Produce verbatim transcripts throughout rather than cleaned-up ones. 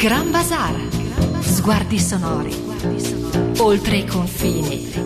Gran Bazar, sguardi sonori, oltre i confini.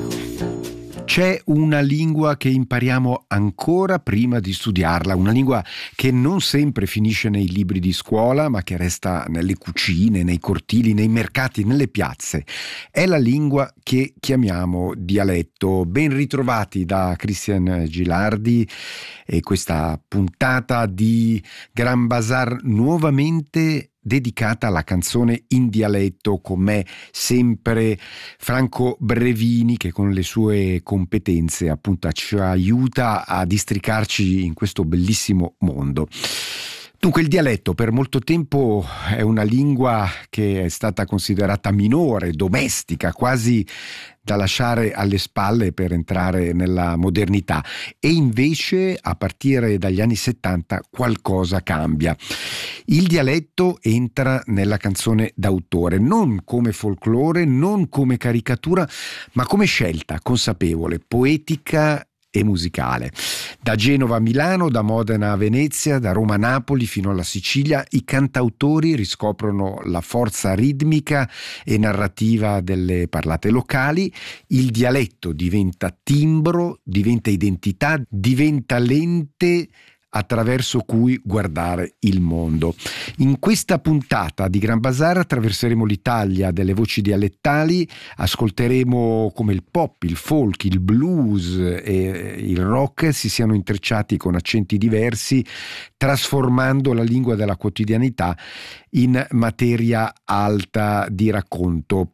C'è una lingua che impariamo ancora prima di studiarla, una lingua che non sempre finisce nei libri di scuola, ma che resta nelle cucine, nei cortili, nei mercati, nelle piazze. È la lingua che chiamiamo dialetto. Ben ritrovati da Christian Gilardi e questa puntata di Gran Bazar nuovamente dedicata alla canzone in dialetto, con me sempre Franco Brevini, che con le sue competenze appunto ci aiuta a districarci in questo bellissimo mondo. Dunque, il dialetto per molto tempo è una lingua che è stata considerata minore, domestica, quasi da lasciare alle spalle per entrare nella modernità, e invece a partire dagli anni settanta qualcosa cambia. Il dialetto entra nella canzone d'autore, non come folklore, non come caricatura, ma come scelta consapevole, poetica e musicale. Da Genova a Milano, da Modena a Venezia, da Roma a Napoli fino alla Sicilia, i cantautori riscoprono la forza ritmica e narrativa delle parlate locali. Il dialetto diventa timbro, diventa identità, diventa lente attraverso cui guardare il mondo. In questa puntata di Gran Bazar attraverseremo l'Italia delle voci dialettali, ascolteremo come il pop, il folk, il blues e il rock si siano intrecciati con accenti diversi, trasformando la lingua della quotidianità in materia alta di racconto.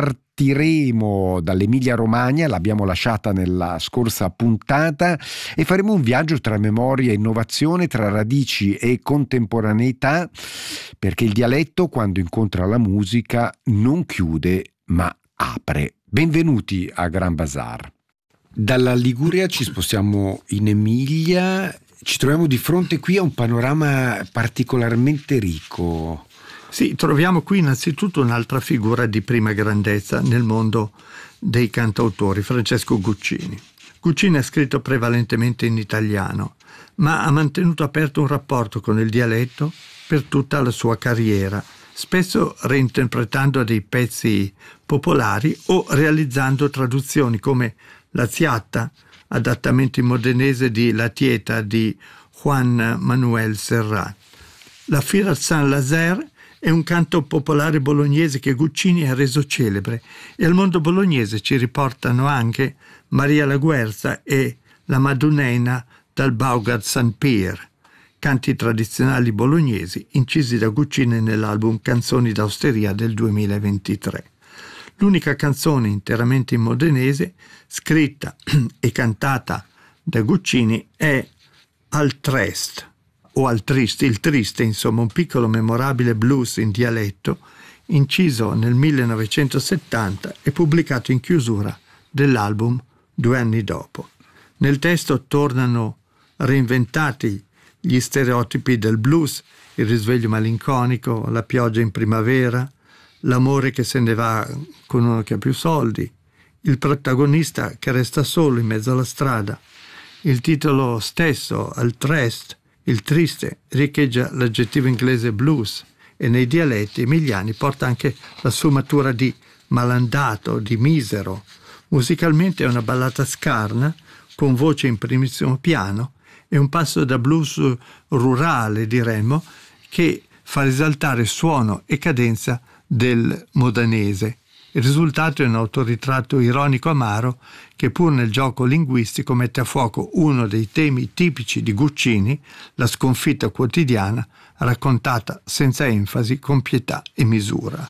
Partiremo dall'Emilia Romagna, l'abbiamo lasciata nella scorsa puntata, e faremo un viaggio tra memoria e innovazione, tra radici e contemporaneità, perché il dialetto, quando incontra la musica, non chiude ma apre. Benvenuti a Gran Bazar. Dalla Liguria ci spostiamo in Emilia, ci troviamo di fronte qui a un panorama particolarmente ricco. Sì, troviamo qui innanzitutto un'altra figura di prima grandezza nel mondo dei cantautori, Francesco Guccini. Guccini ha scritto prevalentemente in italiano, ma ha mantenuto aperto un rapporto con il dialetto per tutta la sua carriera, spesso reinterpretando dei pezzi popolari o realizzando traduzioni come La Ziatta, adattamento in modenese di La Tieta di Juan Manuel Serrat. La Firat Saint-Lazare è un canto popolare bolognese che Guccini ha reso celebre, e al mondo bolognese ci riportano anche Maria la Guerza e la Madunena dal Baugard Saint Pierre, canti tradizionali bolognesi incisi da Guccini nell'album Canzoni d'Austeria del duemilaventitré. L'unica canzone interamente in modenese scritta e cantata da Guccini è Al Trest, o al triste, il triste, insomma, un piccolo memorabile blues in dialetto inciso nel millenovecentosettanta e pubblicato in chiusura dell'album due anni dopo. Nel testo tornano reinventati gli stereotipi del blues, il risveglio malinconico, la pioggia in primavera, l'amore che se ne va con uno che ha più soldi, il protagonista che resta solo in mezzo alla strada. Il titolo stesso, Al Trest, il triste, riecheggia l'aggettivo inglese blues, e nei dialetti emiliani porta anche la sfumatura di malandato, di misero. Musicalmente è una ballata scarna, con voce in primissimo piano, e un passo da blues rurale, diremmo, che fa risaltare suono e cadenza del modanese. Il risultato è un autoritratto ironico amaro che, pur nel gioco linguistico, mette a fuoco uno dei temi tipici di Guccini, la sconfitta quotidiana, raccontata senza enfasi, con pietà e misura.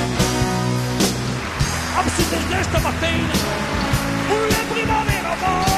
Abside questa mattina, una primavera